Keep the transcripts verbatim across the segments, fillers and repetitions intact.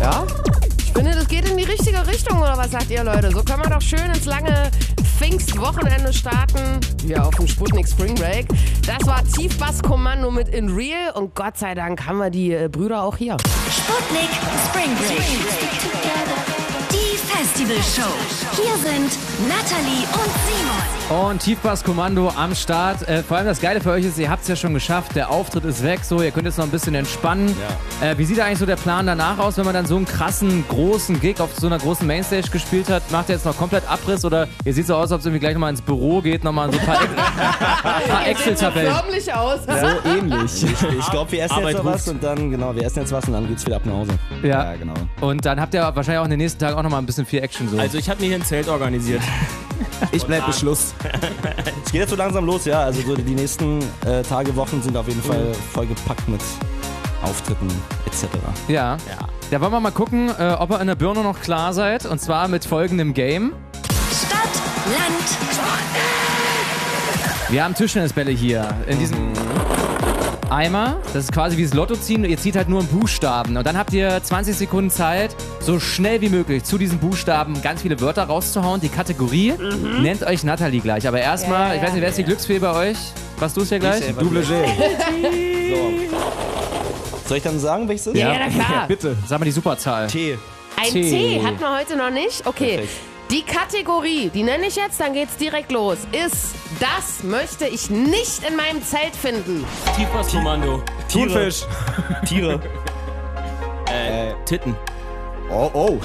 Ja? Ich finde, das geht in die richtige Richtung, oder was sagt ihr, Leute? So können wir doch schön ins lange Pfingstwochenende starten. Ja, auf dem Sputnik Spring Break. Das war Tiefbasskommando mit In Real und Gott sei Dank haben wir die äh, Brüder auch hier. Sputnik Spring Break. Die Festivalshow. Hier sind Natalie und Simon. Und Tiefbasskommando am Start. Äh, vor allem das Geile für euch ist, ihr habt es ja schon geschafft. Der Auftritt ist weg, so ihr könnt jetzt noch ein bisschen entspannen. Ja. Äh, wie sieht eigentlich so der Plan danach aus, wenn man dann so einen krassen, großen Gig auf so einer großen Mainstage gespielt hat? Macht ihr jetzt noch komplett Abriss oder ihr seht so aus, als ob es irgendwie gleich nochmal ins Büro geht, nochmal so ein paar, paar Excel-Tabellen. Sieht so förmlich aus. So ähnlich. Ich, ich glaube, wir essen Arbeit jetzt noch was und dann, genau, wir essen jetzt was und dann geht's wieder ab nach Hause. Ja, ja genau. Und dann habt ihr wahrscheinlich auch in den nächsten Tagen auch nochmal ein bisschen viel Action so. Also ich habe mir hier ein Zelt organisiert. Ich bleib bis Schluss. Es geht jetzt so langsam los, ja. Also so die nächsten äh, Tage, Wochen sind auf jeden Fall vollgepackt mit Auftritten et cetera. Ja. Ja. Da wollen wir mal gucken, äh, ob ihr in der Birne noch klar seid. Und zwar mit folgendem Game. Stadt, Land, Sport. Wir haben Tischtennisbälle hier in diesem Eimer. Das ist quasi wie das Lotto ziehen. Ihr zieht halt nur einen Buchstaben. Und dann habt ihr zwanzig Sekunden Zeit, so schnell wie möglich zu diesen Buchstaben ganz viele Wörter rauszuhauen. Die Kategorie mhm. nennt euch Natalie gleich. Aber erstmal, yeah. ich weiß nicht, wer ist die Glücksfee bei euch? Was tust du hier gleich? Double G. So. Soll ich dann sagen, welches ist? Ja, ja, klar. Ja, bitte. Sag mal die Superzahl. T. Ein T. T hatten wir heute noch nicht. Okay. Perfekt. Die Kategorie, die nenne ich jetzt, dann geht's direkt los, ist, das möchte ich nicht in meinem Zelt finden. Tiefbasskommando. Thunfisch. Tiere. Äh, Titten. Oh, oh.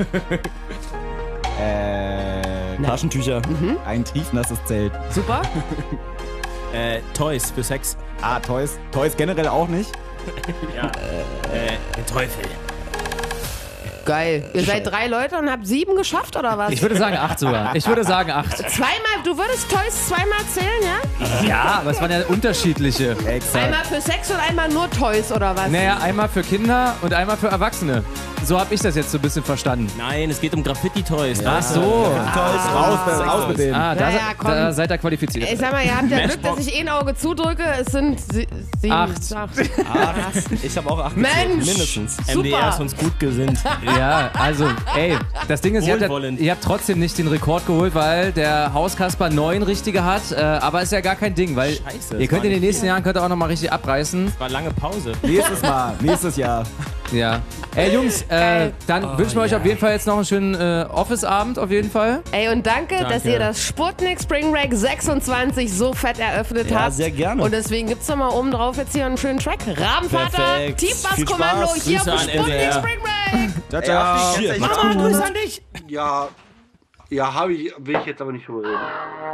äh, Taschentücher. Mhm. Ein tiefnasses Zelt. Super. Äh, Toys für Sex. Ah, Toys. Toys generell auch nicht. Ja. Äh, der Teufel. Geil. Ihr seid drei Leute und habt sieben geschafft, oder was? Ich würde sagen acht sogar. Ich würde sagen acht. Zweimal, du würdest Toys zweimal zählen, ja? Ja, aber es waren ja unterschiedliche. Exakt. Einmal für Sex und einmal nur Toys, oder was? Naja, einmal für Kinder und einmal für Erwachsene. So habe ich das jetzt so ein bisschen verstanden. Nein, es geht um Graffiti-Toys. Ach so. Toys, raus, raus mit denen. Ah, da, Naja, se- komm. da seid ihr qualifiziert. Ich sag mal, ihr habt ja Glück, dass ich eh ein Auge zudrücke. Es sind sie sieben. Acht. acht. Acht. Ich habe auch acht gezählt, Mensch! mindestens. M D R ist Super. uns gut gesinnt. Ja, also, ey, das Ding ist, ihr habt, ja, Wohlwollend. ihr habt trotzdem nicht den Rekord geholt, weil der Hauskasper neun richtige hat. Äh, aber ist ja gar kein Ding, weil Scheiße, ihr das könnt war in den nicht nächsten viel. Jahren könnt ihr auch nochmal richtig abreißen. War lange Pause. Nächstes Mal, nächstes Jahr. Ja. Ey, Jungs, äh, dann Oh, wünschen wir euch ja. auf jeden Fall jetzt noch einen schönen äh, Office-Abend, auf jeden Fall. Ey, und danke, Danke. dass ihr das Sputnik Spring Break sechsundzwanzig so fett eröffnet Ja, habt. sehr gerne. Und deswegen gibt's noch mal oben drauf jetzt hier einen schönen Track. Rabenvater, Perfekt. Tiefbasskommando Viel Spaß. hier Grüße auf an dem Sputnik N D R. Spring Break. Ciao, ciao. Ey, Macht's Mama, gut. Grüße an dich. Ja, ja, habe ich, will ich jetzt aber nicht drüber reden.